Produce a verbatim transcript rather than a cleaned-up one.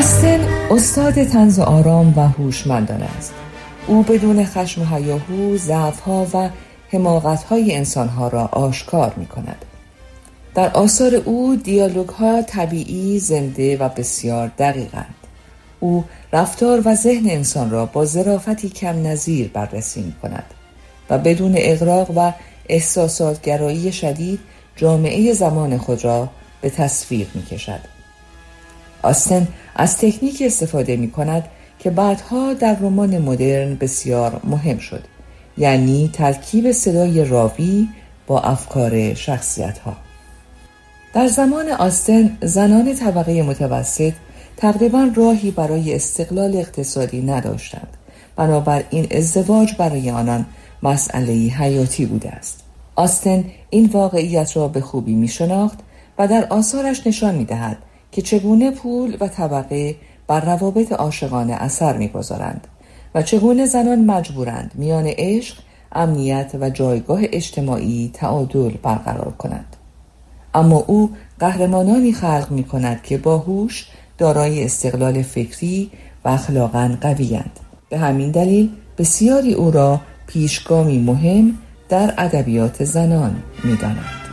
آستن استاد طنز آرام و هوشمندانه است. او بدون خشم و هیاهو ضعف‌ها و حماقت‌های انسان‌ها را آشکار می‌کند. در آثار او دیالوگ‌ها طبیعی، زنده و بسیار دقیقند. او رفتار و ذهن انسان را با ظرافتی کم نظیر بررسی می‌کند و بدون اغراق و احساسات گرایی شدید جامعه زمان خود را به تصویر می‌کشد. آستن از تکنیک استفاده می‌کند که بعدها در رمان مدرن بسیار مهم شد، یعنی ترکیب صدای راوی با افکار شخصیت‌ها. در زمان آستن زنان طبقه متوسط تقریباً راهی برای استقلال اقتصادی نداشتند، بنابراین ازدواج برای آنان مسئله حیاتی بوده است. آستن این واقعیت را به خوبی می‌شناخت و در آثارش نشان می‌دهد که چگونه پول و طبقه بر روابط عاشقانه اثر می‌گذارند و چگونه زنان مجبورند میان عشق، امنیت و جایگاه اجتماعی تعادل برقرار کنند. اما او قهرمانانی خلق می‌کند که باهوش، دارای استقلال فکری و اخلاقاً قوی‌اند. به همین دلیل بسیاری او را پیشگامی مهم در ادبیات زنان می‌دانند.